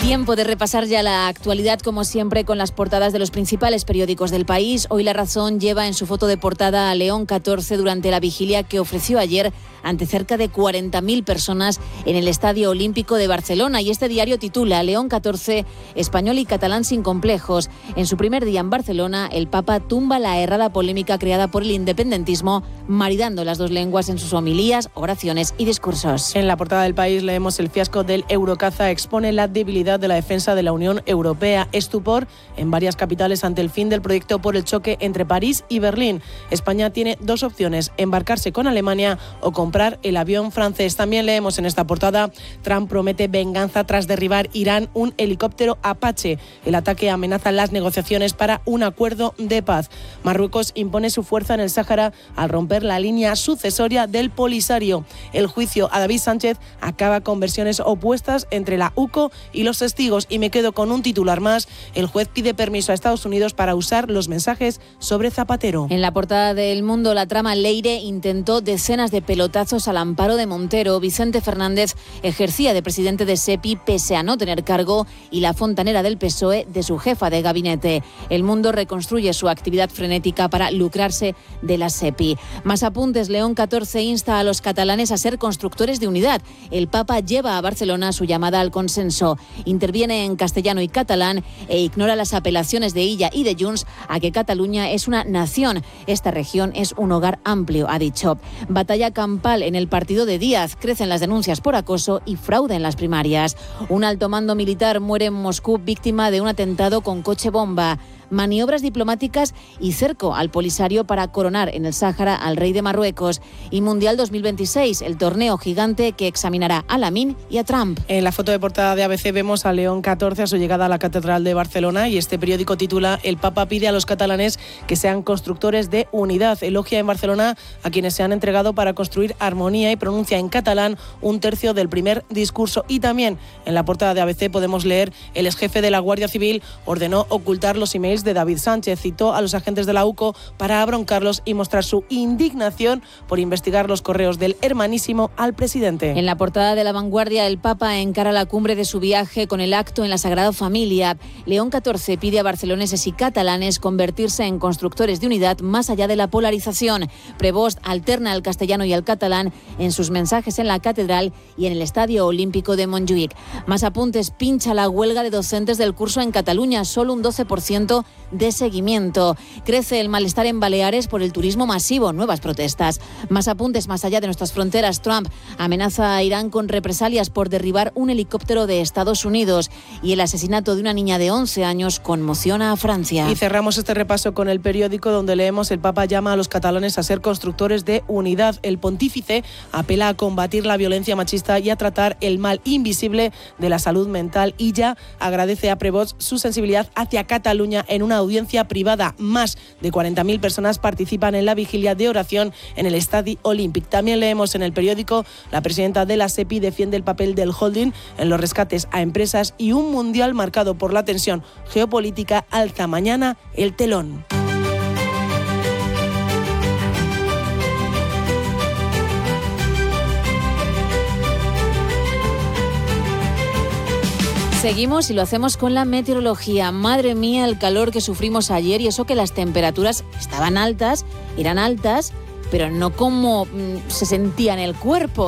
Tiempo de repasar ya la actualidad, como siempre, con las portadas de los principales periódicos del país. Hoy La Razón lleva en su foto de portada a León XIV durante la vigilia que ofreció ayer ante cerca de 40.000 personas en el Estadio Olímpico de Barcelona. Y este diario titula: León XIV, español y catalán sin complejos. En su primer día en Barcelona, el Papa tumba la errada polémica creada por el independentismo, maridando las dos lenguas en sus homilías, oraciones y discursos. En la portada del País leemos: el fiasco del Eurocaza expone la debilidad de la defensa de la Unión Europea. Estupor en varias capitales ante el fin del proyecto por el choque entre París y Berlín. España tiene dos opciones: embarcarse con Alemania o comprar el avión francés. También leemos en esta portada: Trump promete venganza tras derribar Irán un helicóptero Apache. El ataque amenaza las negociaciones para un acuerdo de paz. Marruecos impone su fuerza en el Sáhara al romper la línea sucesoria del Polisario. El juicio a David Sánchez acaba con versiones opuestas entre la UCO y los testigos. Y me quedo con un titular más: el juez pide permiso a Estados Unidos para usar los mensajes sobre Zapatero. En la portada del Mundo, la trama Leire intentó decenas de pelotazos al amparo de Montero. Vicente Fernández ejercía de presidente de SEPI pese a no tener cargo, y la fontanera del PSOE de su jefa de gabinete. El Mundo reconstruye su actividad frenética para lucrarse de la SEPI. Más apuntes: León XIV insta a los catalanes a ser constructores de unidad. El Papa lleva a Barcelona su llamada al consenso. Interviene en castellano y catalán e ignora las apelaciones de Illa y de Junts a que Cataluña es una nación. Esta región es un hogar amplio, ha dicho. Batalla campal en el partido de Díaz. Crecen las denuncias por acoso y fraude en las primarias. Un alto mando militar muere en Moscú víctima de un atentado con coche bomba. Maniobras diplomáticas y cerco al Polisario para coronar en el Sáhara al rey de Marruecos. Y Mundial 2026, el torneo gigante que examinará a Lamine y a Trump. En la foto de portada de ABC vemos a León XIV a su llegada a la Catedral de Barcelona, y este periódico titula: el Papa pide a los catalanes que sean constructores de unidad. Elogia en Barcelona a quienes se han entregado para construir armonía y pronuncia en catalán un tercio del primer discurso. Y también en la portada de ABC podemos leer: el exjefe de la Guardia Civil ordenó ocultar los emails de David Sánchez. Citó a los agentes de la UCO para abroncarlos y mostrar su indignación por investigar los correos del hermanísimo al presidente. En la portada de La Vanguardia, el Papa encara la cumbre de su viaje con el acto en la Sagrada Familia. León XIV pide a barceloneses y catalanes convertirse en constructores de unidad más allá de la polarización. Prevost alterna el castellano y el catalán en sus mensajes en la catedral y en el Estadio Olímpico de Montjuïc. Más apuntes: pincha la huelga de docentes del curso en Cataluña, solo un 12% de seguimiento. Crece el malestar en Baleares por el turismo masivo, nuevas protestas. Más apuntes: más allá de nuestras fronteras, Trump amenaza a Irán con represalias por derribar un helicóptero de Estados Unidos, y el asesinato de una niña de 11 años conmociona a Francia. Y cerramos este repaso con El Periódico, donde leemos: el Papa llama a los catalanes a ser constructores de unidad. El pontífice apela a combatir la violencia machista y a tratar el mal invisible de la salud mental, y ya agradece a Prevost su sensibilidad hacia Cataluña en una audiencia privada. Más de 40.000 personas participan en la vigilia de oración en el Estadi Olímpic. También leemos en El Periódico: la presidenta de la SEPI defiende el papel del holding en los rescates a empresas, y un mundial marcado por la tensión geopolítica alza mañana el telón. Seguimos y lo hacemos con la meteorología. Madre mía, el calor que sufrimos ayer, y eso que las temperaturas estaban altas, eran altas, pero no como se sentía en el cuerpo.